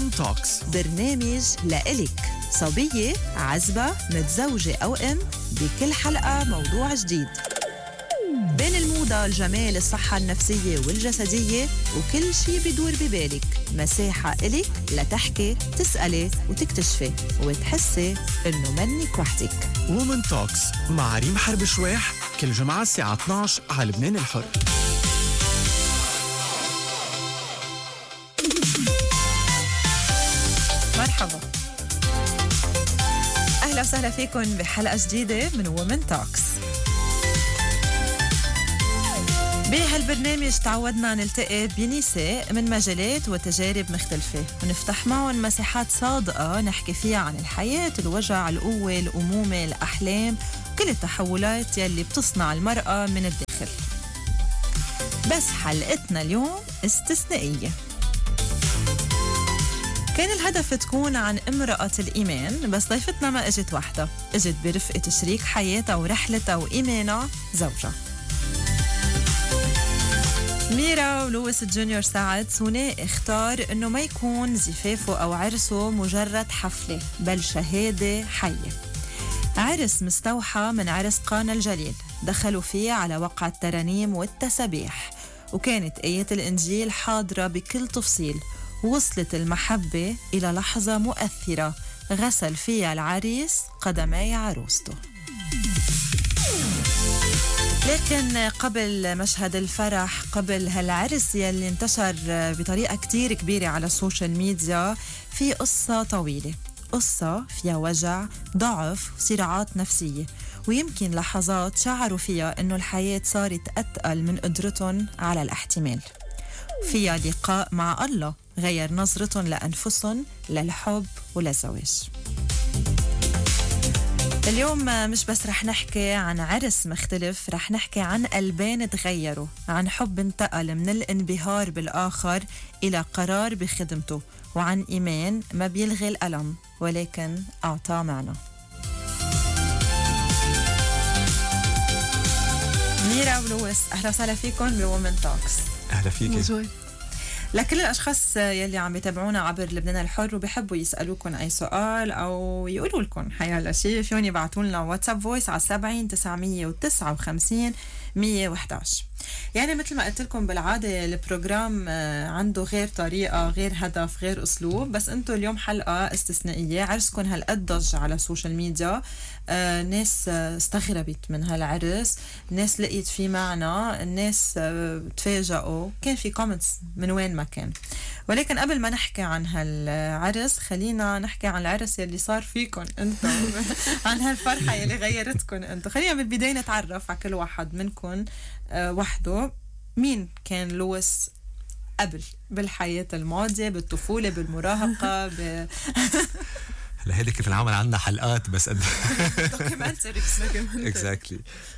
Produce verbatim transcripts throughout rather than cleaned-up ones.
وومن توكس، برنامج لإلك صبية عزبة متزوجة أو أم، بكل حلقة موضوع جديد بين الموضة، الجمال، الصحة النفسية والجسدية، وكل شي بدور ببالك. مساحة إلك لتحكي، تسألي وتكتشفي وتحسي إنه منك وحدك. وومن توكس مع ريم حرب شواح، كل جمعة الساعة اثني عشر على لبنان الحر. مرحبا، أهلا وسهلا فيكم بحلقة جديدة من وومن توكس. بهالبرنامج تعودنا نلتقي بنساء من مجالات وتجارب مختلفة، ونفتح معهم مساحات صادقة نحكي فيها عن الحياة، الوجع، القوة، الأمومة، الأحلام، كل التحولات يلي بتصنع المرأة من الداخل. بس حلقتنا اليوم استثنائية. كان الهدف تكون عن امرأة الإيمان، بس ضيفتنا ما اجت وحدة، اجت برفقة شريك حياتها ورحلتها وإيمانها، زوجها. ميرا ولويس جونيور سعد ثنائي اختار انه ما يكون زفافه او عرسه مجرد حفلة، بل شهادة حية. عرس مستوحى من عرس قانا الجليل، دخلوا فيه على وقع الترانيم والتسبيح، وكانت آيات الإنجيل حاضرة بكل تفصيل، ووصلت المحبة إلى لحظة مؤثرة غسل فيها العريس قدمي عروسته. لكن قبل مشهد الفرح، قبل هالعرس يلي انتشر بطريقة كتير كبيرة على السوشيال ميديا، في قصة طويلة، قصة فيها وجع، ضعف، صراعات نفسية، ويمكن لحظات شعروا فيها إنه الحياة صارت أتقل من قدرتهم على الاحتمال. فيها لقاء مع الله غير نظرتهم لأنفسهم، للحب وللزواج. اليوم مش بس رح نحكي عن عرس مختلف، رح نحكي عن قلبين تغيروا، عن حب انتقل من الانبهار بالآخر إلى قرار بخدمته، وعن إيمان ما بيلغي الألم ولكن أعطاه معنى. ميرا ولويس، أهلا وسهلا فيكم بوومن توكس. أهلا فيكي. لكل الأشخاص يلي عم يتابعونا عبر لبنان الحر وبيحبوا يسألوكم أي سؤال أو يقولوا لكم حيال شيء، فيهم يبعتوا لنا واتساب فويس على سبعين تسعمية وتسعة وخمسين مية وإحداش. يعني مثل ما قلت لكم بالعادة البروجرام عنده غير طريقة، غير هدف، غير أسلوب، بس أنتوا اليوم حلقة استثنائية. عرسكم هالقد ضج على السوشيال ميديا، آه، ناس استغربت من هالعرس، ناس لقيت فيه معنى، الناس آه، تفاجئوا، كان في كومنتس من وين ما كان. ولكن قبل ما نحكي عن هالعرس خلينا نحكي عن العرس يلي صار فيكم انتم عن هالفرحة يلي غيرتكم انتم. خلينا بالبداية نتعرف على كل واحد منكم أه وحده. مين كان لويس قبل بالحياة الماضية، بالطفولة، بالمراهقة؟ ب... هلا هيك في العمل عندنا حلقات بس قد دوكيومنتريز. اكزاكتلي.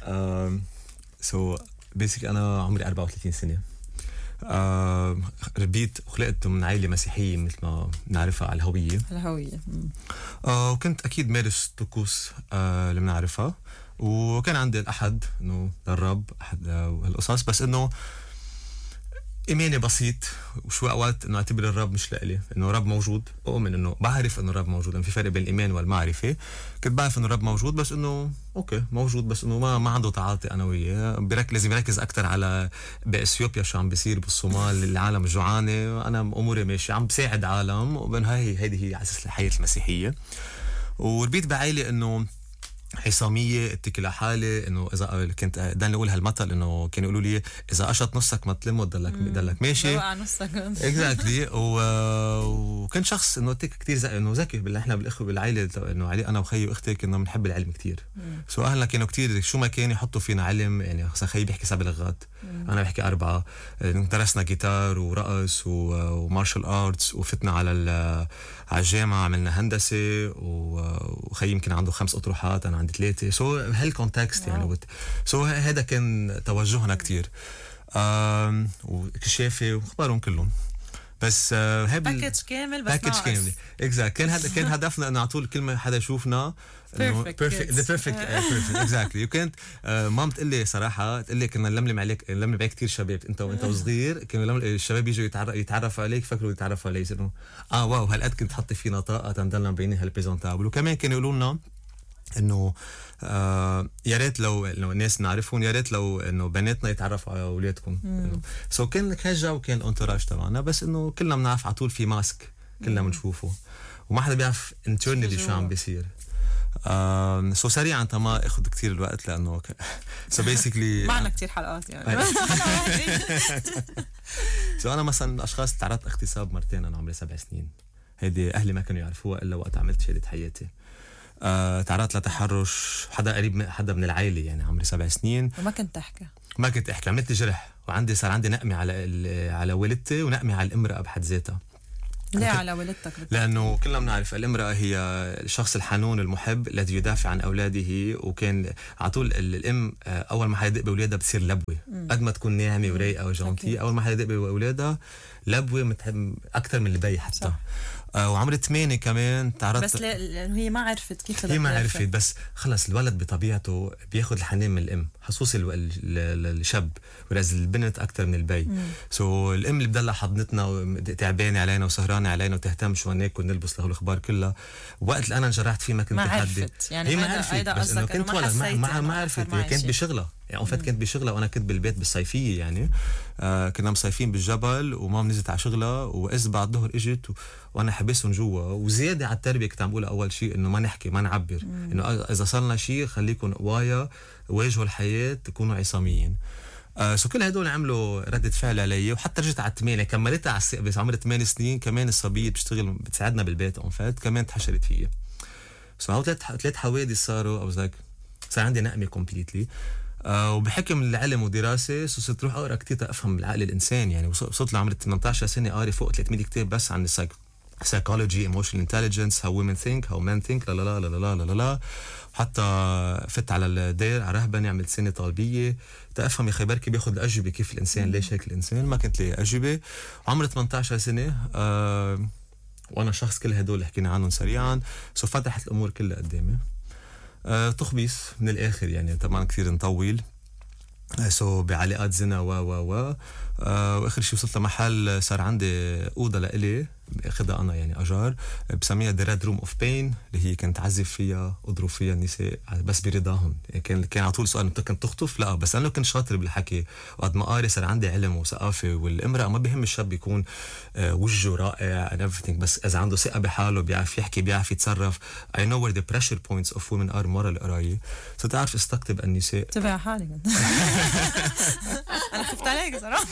سو بيسك انا عمري أربعة وثلاثين سنة. آه ربيت وخلقت من عائلة مسيحية مثل ما نعرفها على الهوية. الهوية. آه وكنت أكيد مارس طقوس آه اللي بنعرفها، وكان عندي الأحد إنه للرب أحد هالقصص، بس إنه إيماني بسيط، وشو أوقات إنه أعتبر الرب مش لإلي، إنه رب موجود، أؤمن إنه بعرف إنه الرب موجود، في فرق بين الإيمان والمعرفة. كنت بعرف إنه الرب موجود، بس إنه أوكي موجود، بس إنه ما ما عنده تعاطي أنا وياه. برك لازم يركز أكتر على بإثيوبيا شو عم بيصير، بالصومال العالم الجوعانة، أنا أموري ماشي، عم بساعد عالم، وبين هاي هيدي هي أساس الحياة المسيحية. وربيت بعائلة إنه حصامية، اتكل على حالي، انه اذا كنت دايما اقول هالمثل انه كانوا يقولوا لي اذا قشط نصك ما تلمه تضلك تضلك ماشي. وقع نصك. اكزاكتلي. وكنت شخص انه تك كثير زي انه ذكي بالله. احنا بالاخوه بالعائله انه علي انا وخيي واختي كنا بنحب العلم كثير. سو اهلنا كانوا كثير شو ما كان يحطوا فينا علم. يعني مثلا خيي بيحكي سبع لغات، انا بحكي اربعه. درسنا جيتار ورقص ومارشال ارتس، وفتنا على على الجامعه عملنا هندسه، وخيي يمكن عنده خمس اطروحات، انا عندي ثلاثه. سو هالكونتكست يعني. سو هذا كان توجهنا كتير، وكشافة واخبارهم كلهم. بس آه هي باكج كامل بس باكج كامل اكزاكت. كان هذا كان هدفنا انه على طول كل ما حدا يشوفنا بيرفكت بيرفكت بيرفكت بيرفكت اكزاكتلي. وكانت مام تقول لي صراحه، تقول لي كنا نلملم عليك نلملم عليك كثير شباب انت وانت وصغير، كانوا الشباب يجوا يتعرف يتعرفوا عليك فكروا يتعرفوا علي انه اه واو هالقد كنت حاطي فينا طاقه تنضلنا مبينين هالبريزنتابل. وكمان كانوا يقولوا لنا انه آه يا ريت لو لو الناس نعرفهم، يا ريت لو انه بناتنا يتعرفوا على اولادكم. انه سو so كان هالجو وكان الانتراج تبعنا، بس انه كلنا بنعرف على طول في ماسك كلنا بنشوفه وما حدا بيعرف انترنالي شو عم بيصير. آه سو سريعا تما اخذ كثير الوقت لانه سو بيسكلي معنا كثير حلقات يعني. سو انا مثلا الاشخاص تعرضت اغتصاب مرتين انا عمري سبع سنين، هيدي اهلي ما كانوا يعرفوها الا وقت عملت شهاده حياتي. آه تعرضت لتحرش حدا قريب حدا من العائله يعني عمري سبع سنين وما كنت احكي ما كنت احكي عملت جرح، وعندي صار عندي نقمه على على والدتي ونقمه على الامراه بحد ذاتها. ليه على والدتك؟ لانه كلنا بنعرف الامراه هي الشخص الحنون المحب الذي يدافع عن اولاده، وكان على طول الام اول ما حيدق باولادها بتصير لبوه قد ما تكون ناعمه ورايقه وجونتي، اول ما حيدق باولادها لبوه متحب اكثر من البي حتى صح. آه وعمري ثمانية كمان تعرضت، بس لانه هي ما عرفت كيف هي ما عرفت، بس خلص الولد بطبيعته بياخذ الحنان من الام خصوصي الشاب، ورز البنت اكثر من البي. سو so, الام اللي بضلها حضنتنا تعبانه علينا وسهرانه علينا وتهتم شو ناكل نلبس له الاخبار كلها، وقت اللي انا انجرحت فيه ما كنت ما حدي عرفت يعني هي ما عرفت، بس انه كنت ولد ما, ما, ما عرفت. هي كانت بشغلها يعني وفات كانت بشغلها وانا كنت بالبيت بالصيفيه يعني آه كنا مصيفين بالجبل ومام نزلت على شغلها، واذ بعد الظهر اجت و... وانا حبسهم جوا. وزياده على التربيه كنت عم بقولها اول شيء انه ما نحكي ما نعبر، انه اذا صار شيء خليكم قوايا واجهوا الحياه تكونوا عصاميين. آه سو كل هدول عملوا ردة فعل علي، وحتى رجعت على الثمانية كملتها على الس... بس عمري ثمان سنين كمان الصبيه بتشتغل بتساعدنا بالبيت اون فات كمان تحشرت فيي. سو هو ثلاث ثلاث حوادث صاروا او زيك صار عندي نقمه كومبليتلي. آه وبحكم العلم ودراسه صرت روح اقرا كثير افهم العقل الانسان يعني. وصلت لعمر ثمانية عشر سنه قاري فوق ثلاثمية كتاب بس عن السايك psychology emotional intelligence how women think how men think لا لا لا لا لا لا لا. حتى فت على الدير على رهبني عملت سنه طالبيه تفهم يا اخي بركي بياخذ الاجوبه كيف الانسان ليش هيك الانسان، ما كنت لي اجوبه. عمري ثمانية عشر سنه آه وانا شخص كل هدول اللي حكينا عنهم سريعا سو فتحت الامور كلها قدامي. آه تخبيص من الاخر يعني طبعا كثير نطول سو so, بعلاقات زنا و و و آه واخر شيء وصلت لمحل صار عندي اوضه لإلي اخذها انا يعني اجار بسميها ذا ريد روم اوف بين، اللي هي كنت اعذب فيها اضرب فيها النساء بس برضاهم. يعني كان كان على طول سؤال انت كنت تخطف؟ لا، بس انا كنت شاطر بالحكي وقد ما قاري صار عندي علم وثقافه. والامراه ما بهم الشاب يكون آه وجهه رائع and everything، بس اذا عنده ثقه بحاله بيعرف يحكي بيعرف يتصرف. I know where the pressure points of women are مرة القرايه سو تعرف استقطب النساء. تبع حالي انا خفت عليك صراحه.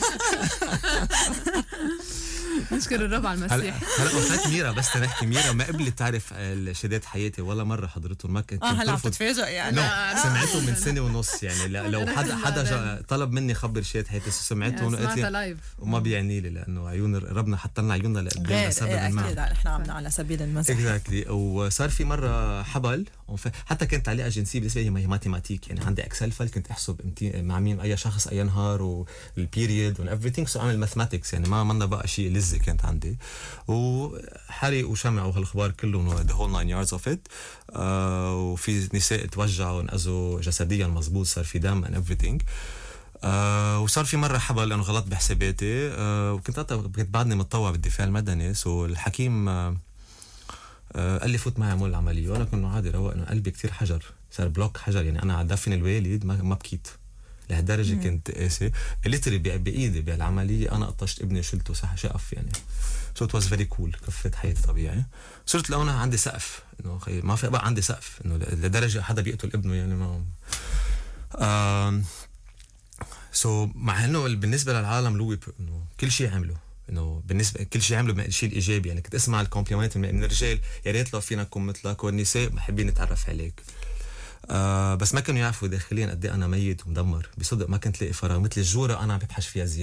نشكر الرب على المسيح. هلا وفات ميرا بس تنحكي ميرا ما قبلت تعرف شهادات حياتي ولا مره حضرتهم، ما كنت اه هلا عم تتفاجئ يعني. سمعته من سنه ونص يعني لو حدا حدا طلب مني خبر شهاده حياتي سمعته وقلت لي وما بيعني لي لانه عيون ربنا حط لنا عيوننا لقدام سبب ما اكيد احنا عم على سبيل المزح. اكزاكتلي. وصار في مره حبل حتى كانت تعليقه جنسيه بالنسبه لي هي ماتيماتيك يعني. عندي اكسل فايل كنت احسب مع مين اي شخص اي نهار والبيريد والايفريثينج سو اعمل ماثماتكس يعني ما منا بقى شيء لزه كانت عندي. وحرق وشمع وهالخبار كلهم the whole nine yards of it. آه وفي نساء توجعوا ونأذوا جسديا مزبوط صار في دم and everything. آه وصار في مرة حبل لأنه غلط بحساباتي. آه وكنت كنت بعدني متطوع بالدفاع المدني سو الحكيم آه آه قال لي فوت معي اعمل العملية وانا كنت عادي روق انه قلبي كتير حجر صار بلوك حجر يعني. انا عدفن الوالد ما, ما بكيت لهالدرجة كنت قاسي ليتري بإيدي بالعملية أنا قطشت ابني وشلته صح شقف يعني. so it was very cool كفيت حياتي طبيعي. صرت لو أنا عندي سقف إنه خي ما في بقى عندي سقف إنه لدرجة حدا بيقتل ابنه يعني ما آم so مع إنه بالنسبة للعالم لوي إنه كل شيء عمله إنه بالنسبة كل شيء عمله الشيء الإيجابي يعني. كنت أسمع الكومبليمنت من الرجال يا ريت لو فينا نكون مثلك، والنساء محبين نتعرف عليك. آه بس ما كانوا يعرفوا داخليا قد ايه انا ميت ومدمر بصدق. ما كنت لاقي فراغ مثل الجوره انا عم ببحث فيها زياده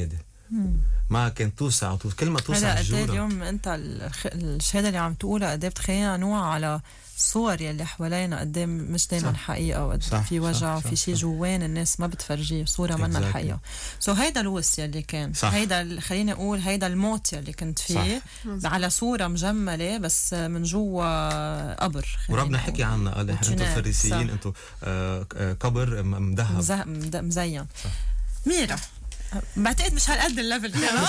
ما كان توسع وتوسع كل ما توسع هلا قد الجورة. اليوم انت الخ... الشهاده اللي عم تقولها قد بتخلينا نوع على الصور يلي حوالينا قد مش دائما حقيقه وقد في وجع وفي شيء جوان الناس ما بتفرجيه صوره منها exactly. الحقيقه. سو so هيدا الوس يلي كان صح. هيدا خليني اقول هيدا الموت يلي كنت فيه صح. على صوره مجمله بس من جوا قبر. وربنا حكي عنا قال انتم فريسيين انتم آه قبر مذهب مزه... مزين. ميرا بعتقد مش هالقد الليفل كمان.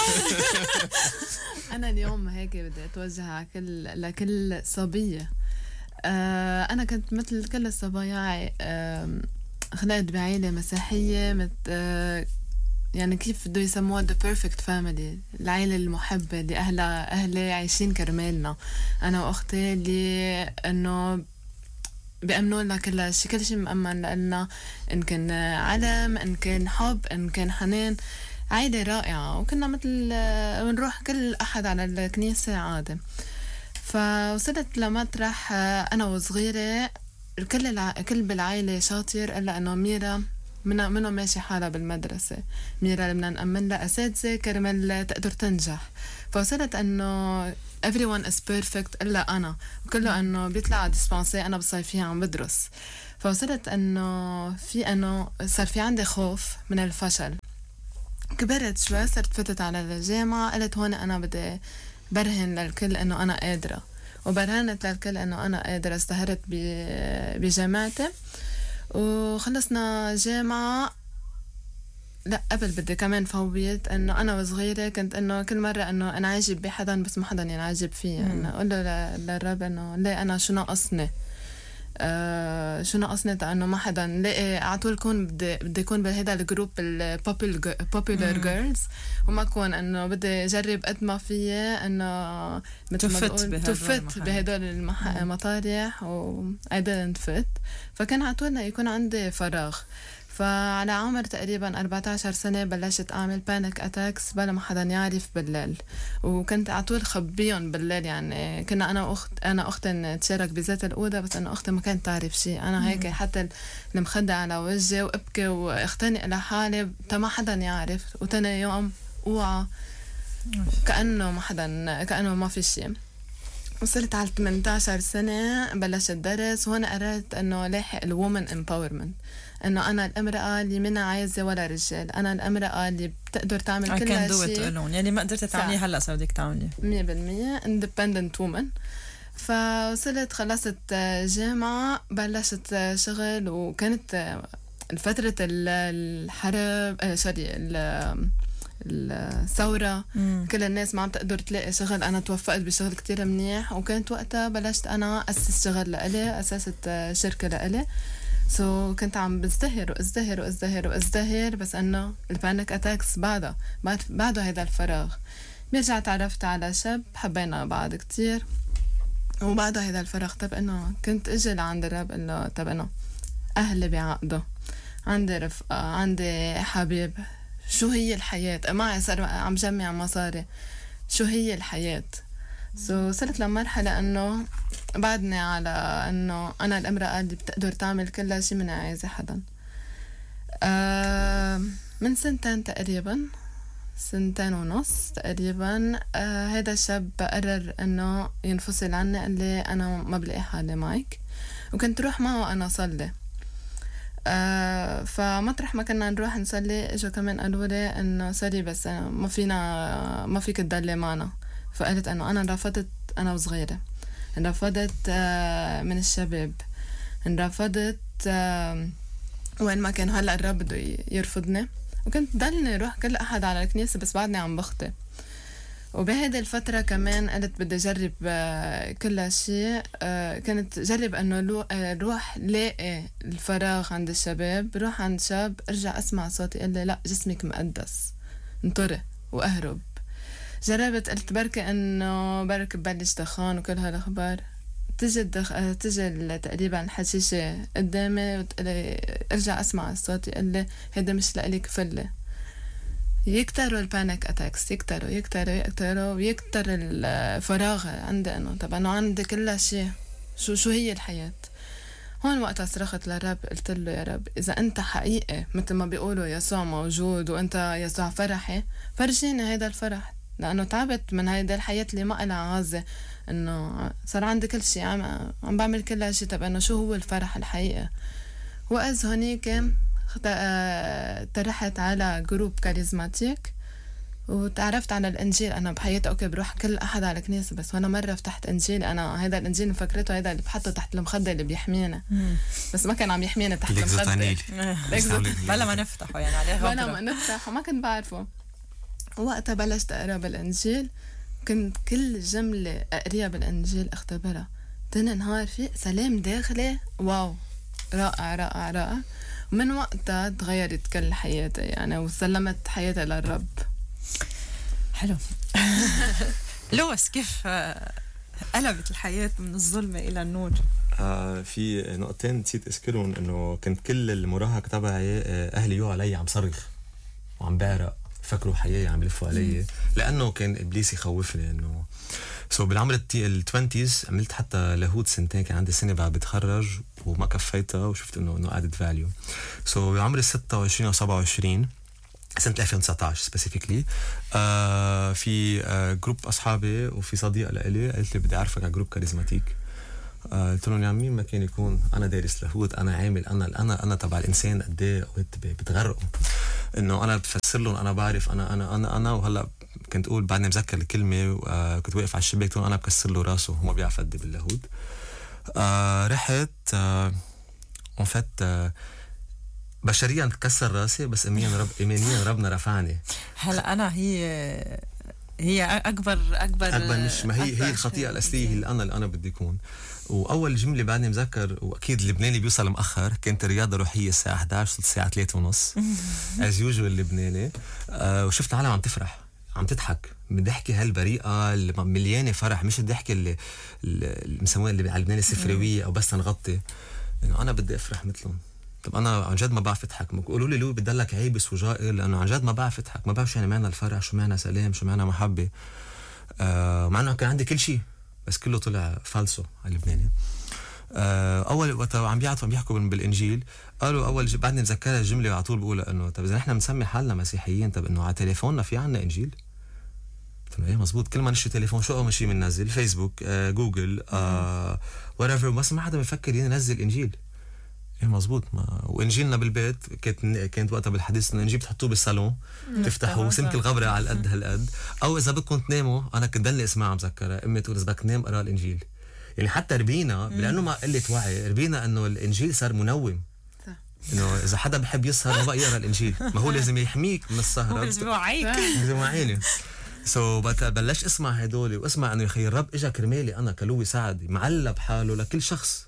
أنا اليوم هيك بدي أتوجه على كل لكل صبية. آه أنا كنت مثل كل الصبايا، آه خلقت بعائلة مسيحية مت آه يعني كيف بده يسموها the perfect family، العائلة المحبة اللي أهلها أهلي عايشين كرمالنا أنا وأختي، اللي إنه بيأمنوا لنا كل شيء، كل شيء مأمن لنا، إن كان علم، إن كان حب، إن كان حنان. عائلة رائعة، وكنا مثل بنروح كل أحد على الكنيسة عادي. فوصلت لمطرح أنا وصغيرة الكل الع... كل بالعائلة شاطر إلا إنه ميرا منه منه ماشي حالها بالمدرسة. ميرا اللي بدنا نأمن لها أساتذة كرمال تقدر تنجح. فوصلت إنه everyone is perfect إلا أنا، وكله إنه بيطلع على ديسبانسي أنا بالصيفية عم بدرس. فوصلت إنه في إنه صار في عندي خوف من الفشل. كبرت شوي صرت فتت على الجامعة، قلت هون أنا بدي برهن للكل إنه أنا قادرة، وبرهنت للكل إنه أنا قادرة. ازدهرت بجامعتي وخلصنا جامعة. لا قبل بدي كمان فوت إنه أنا وصغيرة كنت إنه كل مرة إنه أنا عاجب بحدا بس ما حدا ينعجب فيه، إنه أقول له للرب إنه ليه أنا شو ناقصني، آه شو ناقصني إنه ما حدا لاقي على طول كون بدي بدي يكون بهذا الجروب البوبولار جيرلز، وما كون إنه بدي أجرب قد ما فيي إنه مثل ما بقول تفت بهدول المطارح و I didn't fit. فكان على طول يكون عندي فراغ. فعلى عمر تقريبا أربعة عشر سنة بلشت أعمل بانيك أتاكس بلا ما حدا يعرف بالليل، وكنت عطول خبيهم بالليل. يعني كنا أنا وأخت أنا أختي نتشارك بذات الأوضة، بس أنا أختي ما كانت تعرف شيء. أنا هيك حتى المخدة على وجهي وأبكي واختنق لحالي ما حدا يعرف، وتاني يوم أوعى كأنه ما حدا كأنه ما في شيء. وصلت على ثمانية عشر سنة بلشت درس، وهنا قررت أنه لاحق الوومن امباورمنت، انه انا الامراه اللي منها عايزه ولا رجال، انا الامراه اللي بتقدر تعمل كل شيء يعني ما قدرت تعمليه هلا صار بدك تعمليه مية بالمية independent woman. فوصلت خلصت جامعه بلشت شغل، وكانت فتره الحرب سوري الثورة مم. كل الناس ما عم تقدر تلاقي شغل. أنا توفقت بشغل كتير منيح، وكانت وقتها بلشت أنا أسس شغل لإلي، أسست شركة لإلي. سو so, كنت عم بزدهر وازدهر وازدهر وازدهر، بس انه البانيك اتاكس بعده بعد بعده هيدا الفراغ. برجع تعرفت على شاب حبينا بعض كتير، وبعده هيدا الفراغ. طب انه كنت اجي لعند الرب انه طب انه اهلي بعقده، عندي رفقه، عندي حبيب، شو هي الحياه؟ معي صار عم جمع مصاري، شو هي الحياه؟ سو so, صرت لمرحلة انه بعدني على انه انا الامرأة اللي بتقدر تعمل كل شيء من عايزة حدا. آه من سنتين تقريبا سنتين ونص تقريبا آه هذا الشاب قرر انه ينفصل عني، قال لي انا ما بلاقي حالي معك، وكنت روح معه انا صلي. آه فمطرح ما كنا نروح نصلي اجوا كمان قالوا لي انه سوري بس ما فينا ما فيك تضلي معنا. فقالت انه انا رفضت، انا وصغيره رفضت من الشباب، رفضت وين ما كان. هلا الرب بده يرفضني، وكنت ضلني روح كل احد على الكنيسه بس بعدني عم بخطي. وبهذه الفتره كمان قلت بدي اجرب كل شيء. كنت جرب انه روح لاقي الفراغ عند الشباب، روح عند شاب ارجع اسمع صوتي يقول لي لا جسمك مقدس، انطري واهرب. جربت قلت بركي انه بركي ببلش دخان وكل هالاخبار. تجي الدخ... تجي تقريبا الحشيشه قدامي وتقلي ارجع اسمع الصوت يقول لي هيدا مش لإلك فله. يكتروا البانيك اتاكس، يكتروا يكتروا يكتروا ويكتر الفراغ عندي انه طب انه عندي كل شيء، شو شو هي الحياه. هون وقتها صرخت للرب، قلت له يا رب إذا أنت حقيقي مثل ما بيقولوا يسوع موجود وأنت يسوع فرحي، فرجيني هيدا الفرح، لأنه تعبت من هيدا الحياة اللي ما إلها عازة، إنه صار عندي كل شيء، عم عم بعمل كل شيء. طب إنه شو هو الفرح الحقيقي؟ وإذ هونيك ترحت على جروب كاريزماتيك وتعرفت على الانجيل. انا بحياتي اوكي بروح كل احد على كنيسه، بس وانا مره فتحت انجيل، انا هذا الانجيل مفكرته هذا اللي بحطه تحت المخده اللي بيحمينا، بس ما كان عم يحمينا تحت المخده بلا ما نفتحه يعني عليه بلا ما نفتحه، ما كنت بعرفه. وقتها بلشت اقرا بالانجيل، كنت كل جمله اقريها بالانجيل اختبرها، تاني نهار في سلام داخلي واو رائع رائع رائع. ومن وقتها تغيرت كل حياتي يعني، وسلمت حياتي للرب. حلو. لويس، كيف قلبت الحياة من الظلمة إلى النور؟ آه في نقطتين نسيت أذكرهم، إنه كنت كل المراهق تبعي أهلي يو علي عم صرخ وعم بعرق، فكروا حياتي عم يلفوا علي، لأنه كان إبليس يخوفني. إنه سو بالعمر التوينتيز عملت حتى لاهوت سنتين، كان عندي سنة بعد بتخرج وما كفيتها، وشفت إنه إنه added value. سو بعمر ستة وعشرين أو سبعة وعشرين سنة ألفين وتسعطعش سبيسيفيكلي، آه في آه جروب أصحابي وفي صديقة لإلي قالت لي بدي أعرفك على جروب كاريزماتيك. آه قلت لهم يا مين ما كان يكون أنا دارس لاهوت، أنا عامل أنا أنا أنا تبع الإنسان قد إيه بتغرقوا، إنه أنا بفسر لهم، أنا بعرف أنا أنا أنا أنا وهلا كنت أقول بعدني مذكر الكلمة، آه كنت واقف على الشباك أنا بكسر له راسه وما بيعرف قد إيه باللاهوت. آه رحت آه en fait آه بشريا تكسر راسي، بس إيمانيا رب إيمانيا ربنا رفعني. هلا أنا هي هي أكبر أكبر أكبر مش ما هي هي الخطيئة الأصلية اللي أنا اللي أنا بدي أكون. وأول جملة بعدني مذكر، وأكيد اللبناني بيوصل مأخر، كانت رياضة روحية الساعة إحدى عشر، صرت الساعة ثلاثة ونص as usual اللبناني. آه وشفت عالم عم تفرح عم تضحك من ضحكة هالبريئة اللي مليانة فرح، مش الضحكة اللي اللي مسموها اللي على لبنان السفروية أو بس نغطي. إنه أنا بدي أفرح مثلهم. طب أنا عن جد ما بعرف أضحك، بيقولوا لي لو بدلك عيبس وجائر، لأنه عن جد ما بعرف أضحك، ما بعرف شو يعني معنى الفرح، شو معنى سلام، شو معنى محبة. آه مع إنه كان عندي كل شيء بس كله طلع فالسو على اللبناني. آه أول وقت عم بيعطوا عم بيحكوا بالإنجيل، قالوا أول ج... بعدني مذكرة الجملة على طول بقولها، إنه طب إذا نحن بنسمي حالنا مسيحيين، طب إنه على تليفوننا في عنا إنجيل؟ قلت له إيه مزبوط، كل ما نشتري تليفون شو أول شيء بننزل؟ فيسبوك، آه جوجل، آه whatever، بس ما حدا بيفكر ينزل إنجيل. ايه مزبوط. ما وانجيلنا بالبيت كانت كانت وقتها بالحديث انه انجيل بتحطوه بالصالون، تفتحوا سمك الغبره على القد هالقد، او اذا بدكم تناموا انا كنت ضلني اسمعها مذكره امي تقول اذا بدك تنام اقرا الانجيل. يعني حتى ربينا لانه ما قله وعي، ربينا انه الانجيل صار منوم، انه اذا حدا بحب يسهر ما بقى يقرا الانجيل، ما هو لازم يحميك من السهره، لازم يوعيك لازم يوعيني. سو so, بلش اسمع هدول واسمع انه يا اخي الرب اجى كرمالي انا كلوي سعد معلب حاله لكل شخص.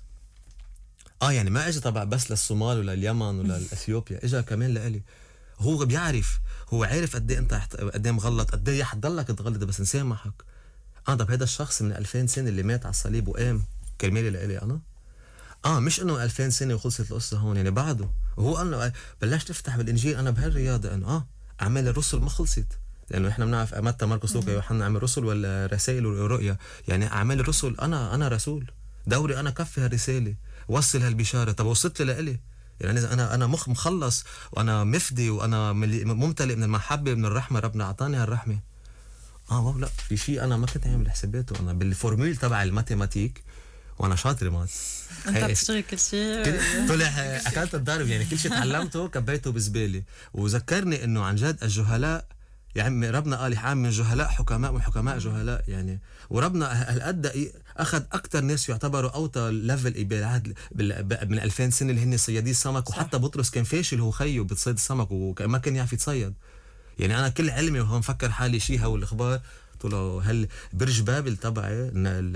اه يعني ما اجى طبعا بس للصومال ولا اليمن ولا الاثيوبيا، اجى كمان لإلي. هو بيعرف، هو عارف قد ايه انت قد ايه مغلط، قد ايه حتضلك تغلط بس نسامحك. اه طب هذا الشخص من ألفين سنه اللي مات على الصليب وقام كرمالي لإلي انا، اه مش انه ألفين سنه وخلصت القصه هون، يعني بعده. وهو انه بلشت تفتح بالانجيل انا بهالرياضه انه اه اعمال الرسل ما خلصت، لانه احنا بنعرف متى مرقس لوقا يوحنا عمل رسل ولا رسائل ورؤيا، يعني اعمال الرسل انا انا رسول، دوري انا كفي هالرساله، وصل هالبشاره. طب وصلت لي لإلي، يعني انا انا مخ مخلص وانا مفدي وانا ممتلئ من المحبه من الرحمه، ربنا اعطاني هالرحمه. اه واو لا في شيء انا ما كنت عامل حساباته، انا بالفورمول تبع الماتيماتيك وانا شاطر مات انت بتشتغل كل شيء طلع اكلت الضرب، يعني كل شيء تعلمته كبيته بزباله. وذكرني انه عن جد الجهلاء، يعني ربنا قال يحام من جهلاء حكماء وحكماء جهلاء، يعني وربنا هالقد اخذ اكثر ناس يعتبروا اوطى ليفل بالعهد من ألفين سنه اللي هن صيادي السمك. وحتى بطرس كان فاشل هو خيه بتصيد السمك وما كان يعرف يتصيد. يعني انا كل علمي وهو مفكر حالي شيء هو الاخبار. طلعوا هل برج بابل تبعي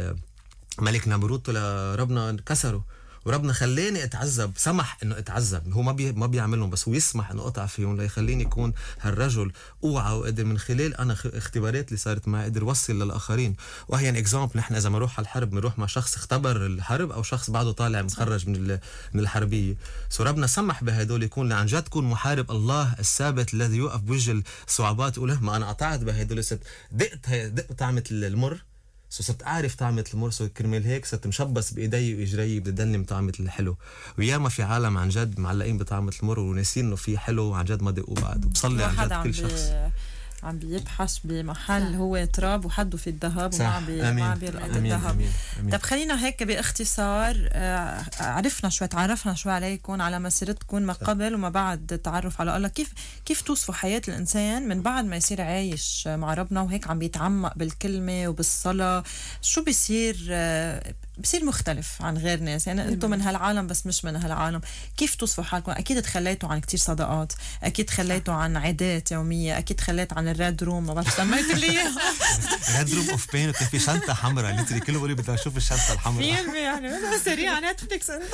ملك نمرود طلع ربنا كسره، وربنا خلاني اتعذب، سمح انه اتعذب، هو ما بي ما بيعملهم بس هو يسمح انه اقطع فيهم ليخليني اكون هالرجل اوعى، وقدر من خلال انا اختبارات اللي صارت معي قدر وصل للاخرين. وهي اكزامبل، نحن اذا بنروح على الحرب بنروح مع شخص اختبر الحرب او شخص بعده طالع متخرج من من الحربيه. سو ربنا سمح بهدول يكون عن جد تكون محارب الله الثابت الذي يوقف بوجه الصعوبات. يقول ما انا قطعت بهدول، ست دقت دقت طعمه المر سو صرت اعرف طعمه المر، سو كرمال هيك صرت مشبص بايدي واجري بدي ضلني بطعمه الحلو. وياما في عالم عن جد معلقين بطعمه المر وناسين انه في حلو وعن جد ما دقوا بعد. وبصلي عن جد كل شخص عم بيبحث بمحل هو تراب وحده في الذهب وما عم بي أمين. ما عم بيلقط أمين. الذهب. أمين. أمين. طب خلينا هيك باختصار آه، عرفنا شوي تعرفنا شوي عليكم على مسيرتكم ما قبل وما بعد التعرف على الله. كيف كيف توصفوا حياة الإنسان من بعد ما يصير عايش مع ربنا وهيك عم بيتعمق بالكلمة وبالصلاة؟ شو بيصير آه، بصير مختلف عن غير ناس؟ يعني انتم من هالعالم بس مش من هالعالم. كيف توصفوا حالكم؟ اكيد تخليتوا عن كتير صداقات، اكيد تخليتوا عن عادات يوميه، اكيد خليت عن الريد روم ما بعرف سميت اللي اياها ريد روم اوف بين. وكان في شنطه حمراء اللي كله بيقول بدي اشوف الشنطه الحمراء. مية بالمية يعني انا سريع على نتفليكس انت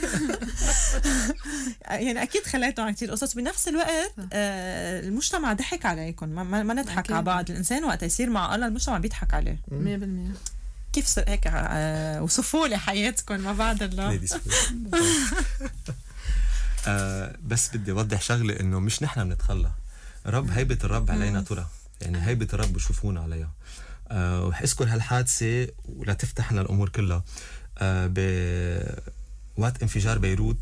يعني اكيد خليتوا عن كتير قصص. بنفس الوقت آه المجتمع ضحك عليكم. ما, ما, ما نضحك أكيد. على بعض. الانسان وقت يصير مع الله المجتمع بيضحك عليه. مية بالمية. كيف س- هيك آه وصفوا لي حياتكم ما بعد الله. Ladies first. آه بس بدي اوضح شغله انه مش نحن بنتخلى. رب هيبه الرب علينا ترى، يعني هيبه الرب بشوفونا عليها. آه ورح اذكر هالحادثه ولا تفتح لنا الامور كلها. آه ب وقت انفجار بيروت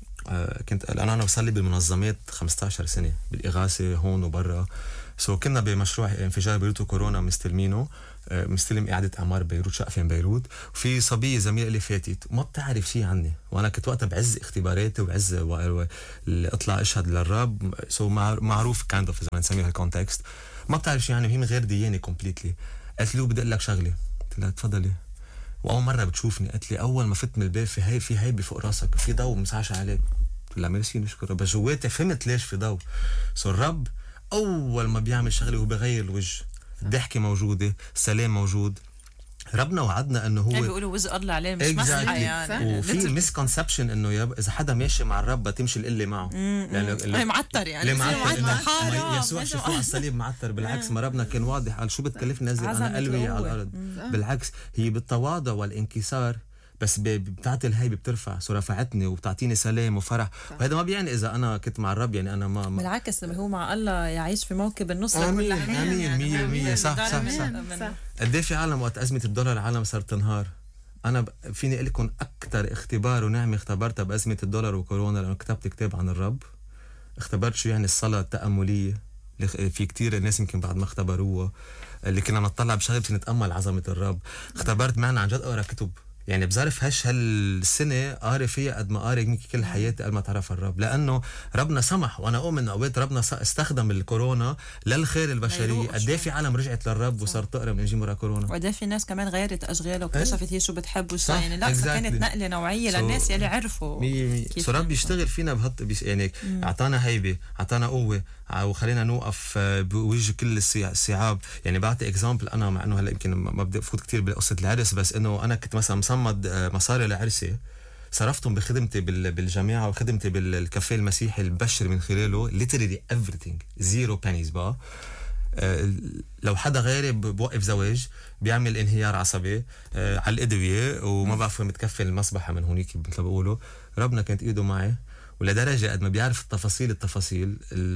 آه كنت انا انا بصلي بالمنظمات خمسة عشر سنه بالاغاثه هون وبرا. سو كنا بمشروع انفجار بيروت وكورونا مستلمينه، آه مستلم اعاده اعمار بيروت شقفين بيروت. وفي صبيه زميله لي فاتت وما بتعرف شيء عني، وانا كنت وقتها بعز اختباراتي وبعز و... و... اطلع اشهد للرب. سو معروف كايند اوف اذا بنسميها الكونتكست. ما بتعرف شيء عني وهي من غير ديانه كومبليتلي. قالت لي بدي اقول لك شغله. قلت لها تفضلي. واول مره بتشوفني قالت لي اول ما فت من الباب في هي في هيبه فوق راسك في ضوء مسعش عليك. قلت لها ميرسي نشكر. بس جواتي فهمت ليش في ضوء. سو الرب اول ما بيعمل شغله هو بغير الوجه. الضحكه موجوده، السلام موجود. ربنا وعدنا انه هو بيقولوا وجه الله عليه مش مسحه يعني. وفي مسكونسبشن انه يب... اذا حدا ماشي مع الرب بتمشي القله معه. يعني هي معتر يعني. معتر يسوع شافوه على الصليب معتر. بالعكس ما ربنا كان واضح قال شو بتكلفني نزل انا قلبي على الارض. بالعكس هي بالتواضع والانكسار بس بتعطي الهيبه بترفع. سو رفعتني وبتعطيني سلام وفرح. وهذا ما بيعني اذا انا كنت مع الرب يعني انا ما, ما بالعكس لما هو مع الله يعيش في موكب النصره امين امين مية بالمية صح صح صح. قد ايه في عالم وقت ازمه الدولار العالم صارت تنهار. انا ب... فيني اقول لكم اكثر اختبار ونعمه اختبرتها بازمه الدولار وكورونا لانه كتبت كتاب عن الرب. اختبرت شو يعني الصلاه التامليه اللي في كتير الناس يمكن بعد ما اختبروها، اللي كنا نطلع بشغله نتامل عظمه الرب. اختبرت معنا عن جد اقرا كتب. يعني بظرف هش هالسنه قاري فيها قد ما قاري يمكن كل حياتي قبل ما تعرف الرب. لانه ربنا سمح وانا اؤمن اوقات ربنا استخدم الكورونا للخير البشريه. قد ايه في عالم رجعت للرب وصارت تقرا من انجيل ورا كورونا. وقد في ناس كمان غيرت اشغالها واكتشفت هي شو بتحب وشو يعني. لا exactly. كانت نقله نوعيه so للناس يلي عرفوا مية مية. سو رب يشتغل فينا بهط يعني اعطانا هيبه اعطانا قوه وخلينا نوقف بوجه كل الصعاب. يعني بعطي اكزامبل انا مع انه هلا يمكن ما بدي افوت كتير بقصه العرس بس انه انا كنت مثلا مصمد مصاري لعرسي صرفتهم بخدمتي بالجامعه وخدمتي بالكافيه المسيحي البشر من خلاله literally everything zero pennies بقى. أه لو حدا غيري بوقف زواج بيعمل انهيار عصبي أه على الادويه وما بعرف وين متكفل المصبحه من هونيك مثل ما بيقولوا. ربنا كانت ايده معي ولدرجه قد ما بيعرف التفاصيل التفاصيل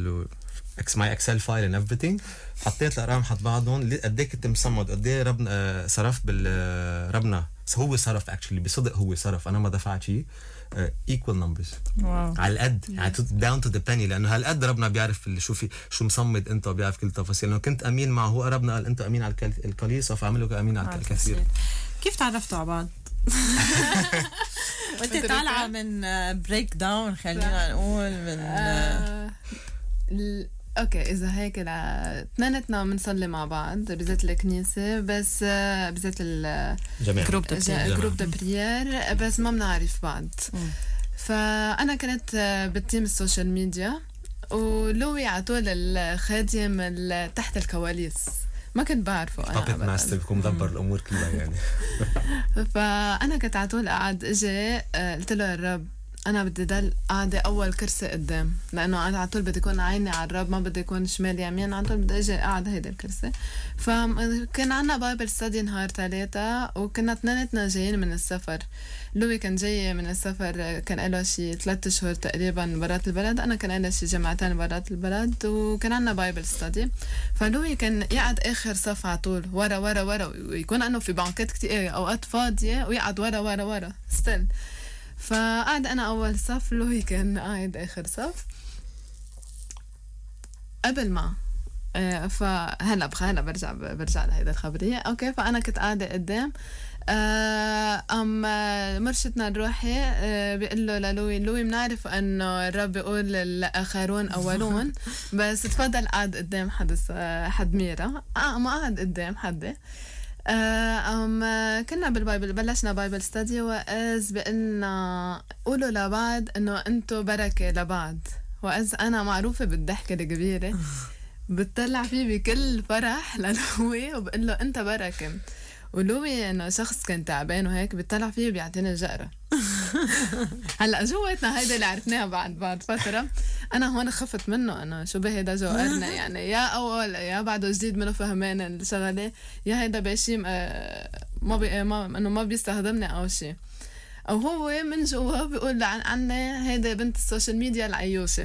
ماي اكسل فايل اند ايفريثينج. حطيت الارقام حط بعضهم قد ايه كنت مصمد قد ايه ربنا أه صرفت بال ربنا هو صرف اكشلي بصدق هو صرف انا ما دفعت شيء. ايكوال نمبرز على القد يعني داون تو ذا بني لانه هالقد ربنا بيعرف شو في شو مصمد انت وبيعرف كل التفاصيل. لانه كنت امين معه هو ربنا قال انت امين على القليل سوف اعملك امين على الكثير. كيف تعرفتوا على بعض؟ وانت طالعه من بريك داون خلينا نقول من آه اوكي اذا هيك اثنيناتنا بنصلي مع بعض بالذات الكنيسه بس بالذات الجروب جروب دو بريير بس ما بنعرف بعض. فانا كنت بالتيم السوشيال ميديا ولوي على طول الخادم تحت الكواليس ما كنت بعرفه انا بابت ماستر بكون مدبر الامور كلها يعني. فانا كنت على طول قاعد اجي قلت له الرب انا بدي ضل قاعده اول كرسي قدام، لانه انا على طول بدي يكون عيني على الرب، ما بدي يكون شمال يمين، على طول بدي اجي قاعد هيدا الكرسي. فكان عنا بايبل ستادي نهار ثلاثة، وكنا اثنيناتنا جايين من السفر. لوي كان جاي من السفر، كان له شي ثلاثة شهور تقريبا برات البلد، انا كان له شي جمعتين برات البلد، وكان عنا بايبل ستادي. فلوي كان يقعد اخر صف على طول، ورا ورا ورا، ويكون انه في بانكات كتير اوقات فاضيه، ويقعد ورا ورا ورا ستيل. فقعد انا اول صف، لوي كان قاعد اخر صف. قبل ما آه فهلا بخير برجع برجع لهيدا الخبريه. اوكي، فانا كنت قاعده قدام. آه ام مرشدنا الروحي آه بيقول له للوي، لوي بنعرف انه الرب بيقول الاخرون اولون، بس تفضل قاعد قدام حد حد ميرا. اه ما قاعد قدام حدا. أم كنا بالبايبل، بلشنا بايبل ستادي، وإذ بقلنا قولوا لبعض إنه أنتوا بركة لبعض. وإذ أنا معروفة بالضحكة الكبيرة، بتطلع فيه بكل فرح للوي وبقول له أنت بركة. ولوي إنه شخص كان تعبان وهيك، بتطلع فيه بيعطيني الجقرة. هلا جواتنا هيدا اللي عرفناها بعد بعد فترة. أنا هون خفت منه، أنا شو بهيدا جوقرنا يعني، يا أول يا بعده جديد منه فهمان الشغلة، يا هيدا بيشي ما بي ما إنه ما بيستخدمني أو شيء، أو هو من جوا بيقول عن عني هيدا بنت السوشيال ميديا العيوشة.